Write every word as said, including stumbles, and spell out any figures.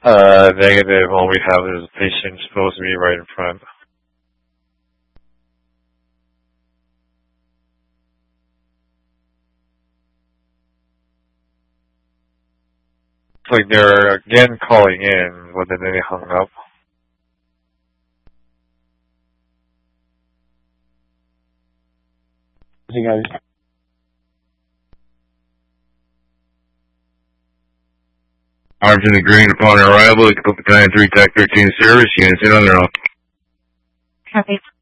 Uh, negative. All we have is a patient supposed to be right in front. It's like they're again calling in, but then they hung up. Hey guys. Arms in the green upon arrival, equip battalion three, T A C thirteen service, units in on their own. Copy.